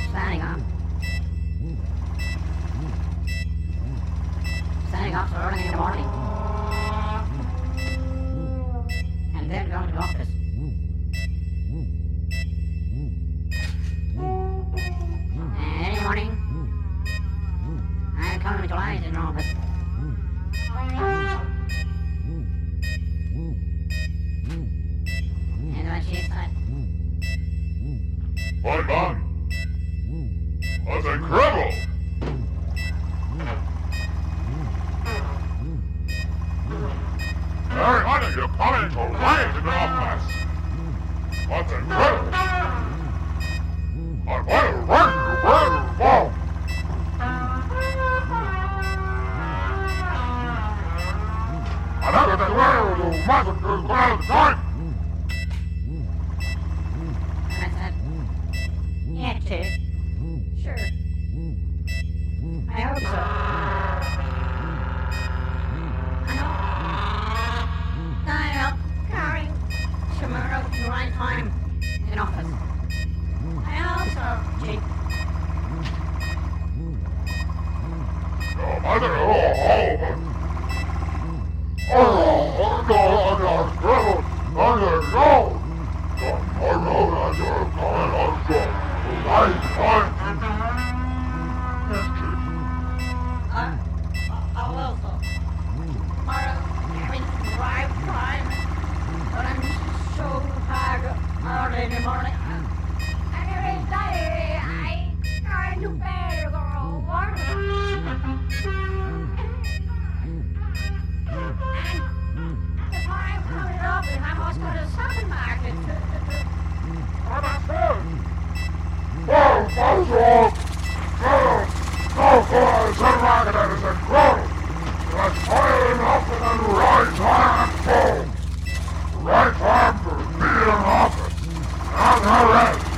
Standing up. Standing up so early in the morning. And then going to the office. And any morning, I'm coming to light in the office. And when she said, "Hi, man. That's incredible. Very funny you're coming to light in the office. That's incredible. I want to run the world phone. I never the world who mustn't go out of time. and I said, yeah, Chief. Sure. I hope so. I help carrying tomorrow to the right time in office. I hope so, Chief. No matter how, I will so. Tomorrow, having the right time. But I'm so tired early in the morning. I'm very tired. I can't do better, girl. And the time coming up, and I must go to the shopping market Right time for being in office. I'm all right.